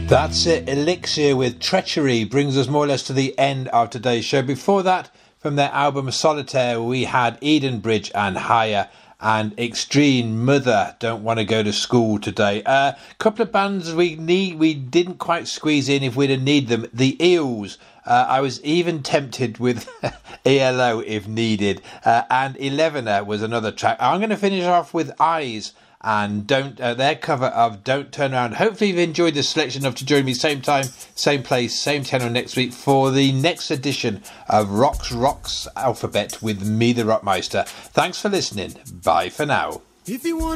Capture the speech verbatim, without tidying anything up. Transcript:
That's it. Elixir with Treachery brings us more or less to the end of today's show. Before that, from their album Solitaire, we had Edenbridge and Higher, and Extreme Mother, Don't Want to Go to School Today. A uh, couple of bands we need we didn't quite squeeze in if we'd have needed them. The Eels. Uh, I was even tempted with E L O if needed. Uh, and Elevener was another track. I'm going to finish off with Eyes and don't uh, their cover of Don't Turn Around. Hopefully you've enjoyed this selection enough to join me same time, same place, same channel next week for the next edition of Rocks Rocks Alphabet with me, the Rockmeister. Thanks for listening. Bye for now. If you want